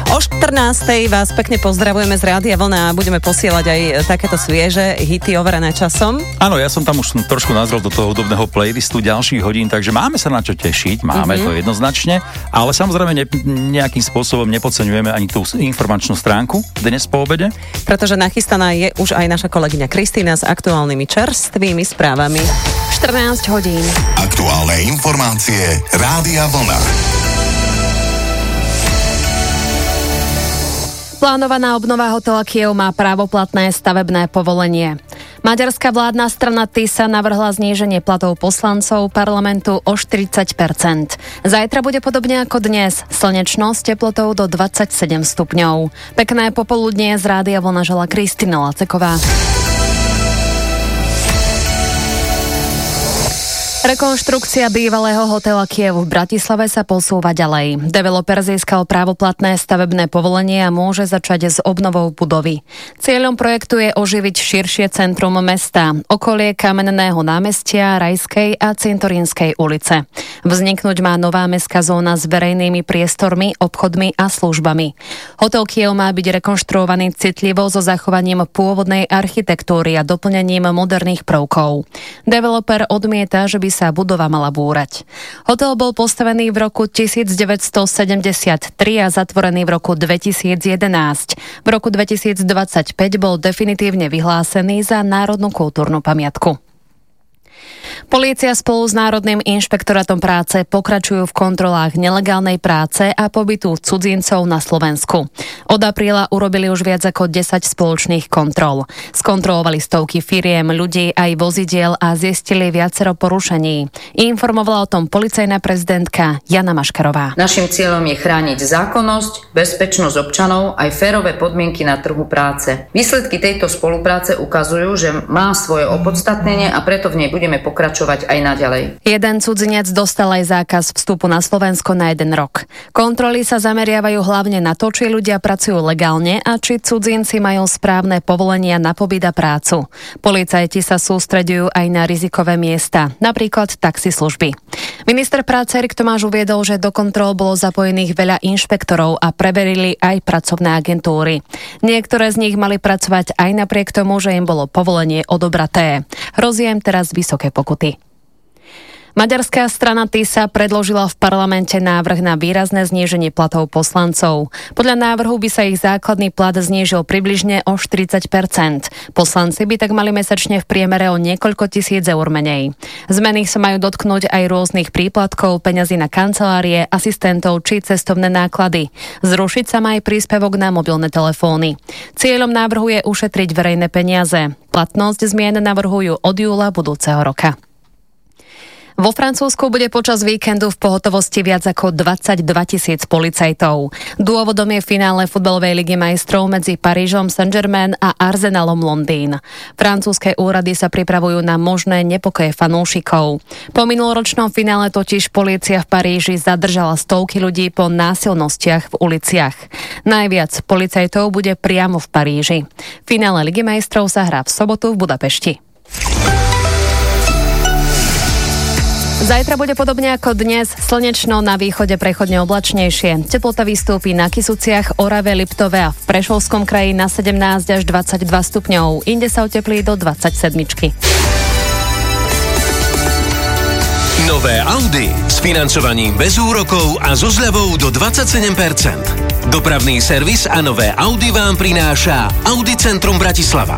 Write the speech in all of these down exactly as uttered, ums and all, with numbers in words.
O štrnástej vás pekne pozdravujeme z Rádia Vlna a budeme posielať aj takéto svieže hity overené časom. Áno, ja som tam už trošku nazrel do toho hudobného playlistu ďalších hodín, takže máme sa na čo tešiť, máme mm-hmm. to jednoznačne, ale samozrejme ne, nejakým spôsobom nepodceňujeme ani tú informačnú stránku dnes po obede. Pretože nachystaná je už aj naša kolegyňa Kristína s aktuálnymi čerstvými správami. štrnásť hodín. Aktuálne informácie Rádia Vlna. Plánovaná obnova hotela Kiev má právoplatné stavebné povolenie. Maďarská vládna strana TISA navrhla zníženie platov poslancov parlamentu o štyridsať percent. Zajtra bude podobne ako dnes, slnečno s teplotou do dvadsaťsedem stupňov. Pekné popoludnie z Rádia Vlna žela Kristína Laceková. Rekonštrukcia bývalého hotela Kiev v Bratislave sa posúva ďalej. Developer získal právoplatné stavebné povolenie a môže začať s obnovou budovy. Cieľom projektu je oživiť širšie centrum mesta, okolie Kamenného námestia, Rajskej a Cintorínskej ulice. Vzniknúť má nová mestská zóna s verejnými priestormi, obchodmi a službami. Hotel Kiev má byť rekonštruovaný citlivo so zachovaním pôvodnej architektúry a doplnením moderných prvkov. Developer odmieta, že by sa budova mala búrať. Hotel bol postavený v roku devätnásťsedemdesiattri a zatvorený v roku dvetisícjedenásť. V roku dvetisícdvadsaťpäť bol definitívne vyhlásený za národnú kultúrnu pamiatku. Polícia spolu s Národným inšpektorátom práce pokračujú v kontrolách nelegálnej práce a pobytu cudzincov na Slovensku. Od apríla urobili už viac ako desať spoločných kontrol. Skontrolovali stovky firiem, ľudí aj vozidiel a zistili viacero porušení. Informovala o tom policajná prezidentka Jana Maškarová. Naším cieľom je chrániť zákonnosť, bezpečnosť občanov aj férové podmienky na trhu práce. Výsledky tejto spolupráce ukazujú, že má svoje opodstatnenie a preto v nej budeme pokračovať aj naďalej. Jeden cudzinec dostal aj zákaz vstupu na Slovensko na jeden rok. Kontroly sa zameriavajú hlavne na to, či ľudia pracujú legálne a či cudzinci majú správne povolenia na pobyt a prácu. Policajti sa sústreďujú aj na rizikové miesta, napríklad taxislužby. Minister práce Erik Tomáš uviedol, že do kontrol bolo zapojených veľa inšpektorov a preverili aj pracovné agentúry. Niektoré z nich mali pracovať aj napriek tomu, že im bolo povolenie odobraté. Hrozí im teraz vysoké pokuty. Maďarská strana TISA predložila v parlamente návrh na výrazné zníženie platov poslancov. Podľa návrhu by sa ich základný plat znížil približne o štyridsať percent. Poslanci by tak mali mesačne v priemere o niekoľko tisíc eur menej. Zmeny sa majú dotknúť aj rôznych príplatkov, peňazí na kancelárie, asistentov či cestovné náklady. Zrušiť sa má aj príspevok na mobilné telefóny. Cieľom návrhu je ušetriť verejné peniaze. Platnosť zmien navrhujú od júla budúceho roka. Vo Francúzsku bude počas víkendu v pohotovosti viac ako dvadsaťdva tisíc policajtov. Dôvodom je finále futbalovej ligy majstrov medzi Parížom Saint-Germain a Arsenalom Londýn. Francúzske úrady sa pripravujú na možné nepokoje fanúšikov. Po minuloročnom finále totiž polícia v Paríži zadržala stovky ľudí po násilnostiach v uliciach. Najviac policajtov bude priamo v Paríži. Finále ligy majstrov sa hrá v sobotu v Budapešti. Zajtra bude podobne ako dnes, slnečno, na východe prechodne oblačnejšie. Teplota vystúpi na Kysuciach, Orave, Liptove a v Prešovskom kraji na sedemnásť až dvadsaťdva stupňov. Inde sa oteplí do dvadsaťsedem. Nové Audi s financovaním bez úrokov a so zľavou do dvadsaťsedem percent. Dopravný servis a nové Audi vám prináša Audi Centrum Bratislava.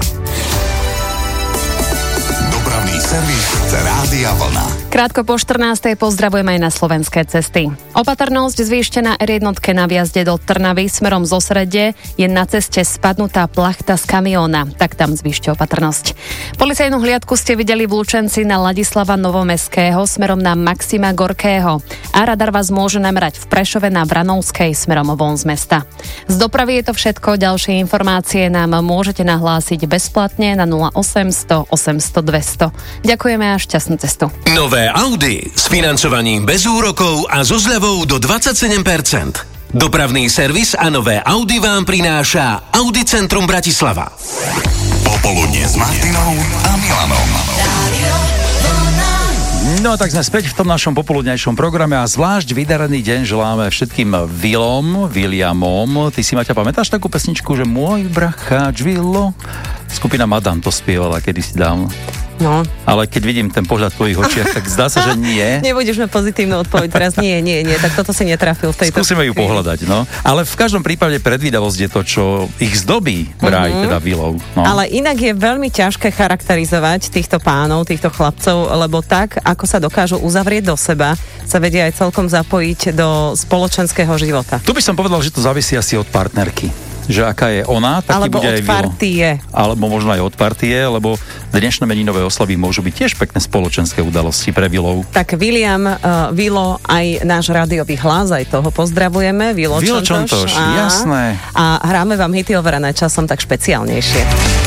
Dopravný servis Rádia Vlna. Krátko po štrnástej pozdravujem aj na slovenské cesty. Opatrnosť zvýšte na er jedna na viazde do Trnavy smerom zo Srede, je na ceste spadnutá plachta z kamióna, tak tam zvýšte opatrnosť. Policajnú hliadku ste videli v Lučenci na Ladislava Novomestského smerom na Maxima Gorkého a radar vás môže namerať v Prešove na Vranovskej smerom von z mesta. Z dopravy je to všetko, ďalšie informácie nám môžete nahlásiť bezplatne na nula osemsto osemsto dvesto. Ďakujeme a šťastnú cestu. Nové Audi s financovaním bez úrokov a so zľavou do dvadsaťsedem percent. Dopravný servis a nové Audi vám prináša Audi Centrum Bratislava. Popoludne s Martinou a Milanom. No tak sme späť v tom našom popoludňajšom programe a zvlášť vydarený deň želáme všetkým Willom, Williamom. Ty si, Maťa, pamätáš takú pesničku, že môj bracháč Willo? Skupina Madame to spievala kedysi dávno. No. Ale keď vidím ten pohľad v tvojich očiach, tak zdá sa, že nie. Nebudeš mať pozitívnu odpoveď teraz. Nie, nie, nie. Tak toto si netrafil v tejto... Skúsime ju pohľadať, no. Ale v každom prípade predvídavosť je to, čo ich zdobí vraj, mm-hmm. teda Willov. No. Ale inak je veľmi ťažké charakterizovať týchto pánov, týchto chlapcov, lebo tak, ako sa dokážu uzavrieť do seba, sa vedia aj celkom zapojiť do spoločenského života. Tu by som povedal, že to závisí asi od partnerky. Že aká je ona, taký alebo bude aj Willo. Alebo od partie. Alebo možno aj od partie, lebo dnešné meninové oslavy môžu byť tiež pekné spoločenské udalosti pre Willov. Tak William, uh, Willo, aj náš rádiový hlas, aj toho pozdravujeme. Willo Willo Čontoš, a, jasné. A hráme vám hity overené časom tak špeciálnejšie.